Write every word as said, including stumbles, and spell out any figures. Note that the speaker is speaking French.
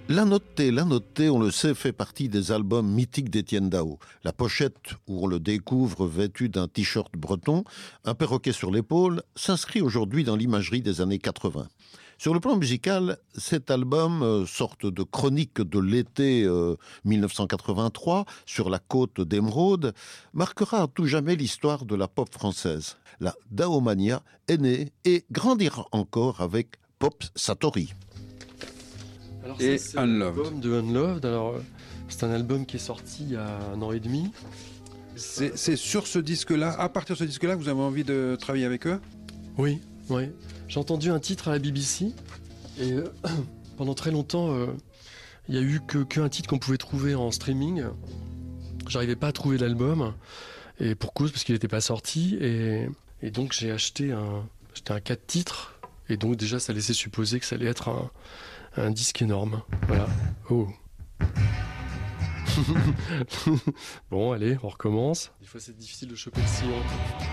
La Notée, La Notée, on le sait, fait partie des albums mythiques d'Étienne Dao. La pochette, où on le découvre vêtu d'un t-shirt breton, un perroquet sur l'épaule, s'inscrit aujourd'hui dans l'imagerie des années quatre-vingts. Sur le plan musical, cet album, euh, sorte de chronique de l'été euh, mille neuf cent quatre-vingt-trois, sur la côte d'Émeraude, marquera à tout jamais l'histoire de la pop française. La Daomania est née et grandira encore avec Pop Satori. Alors Et ça, c'est Unloved. l'album de Unloved. Alors, euh, c'est un album qui est sorti il y a un an et demi. C'est c'est sur ce disque-là, à partir de ce disque-là, que vous avez envie de travailler avec eux? Oui, oui. J'ai entendu un titre à la B B C et euh, pendant très longtemps, euh, il n'y a eu que qu'un titre qu'on pouvait trouver en streaming. J'arrivais pas à trouver l'album et pour cause parce qu'il n'était pas sorti et, et donc j'ai acheté un, acheté un quatre titres et donc déjà ça laissait supposer que ça allait être un, un disque énorme. Voilà. Oh. Bon, allez, on recommence. Des fois c'est difficile de choper le sillon.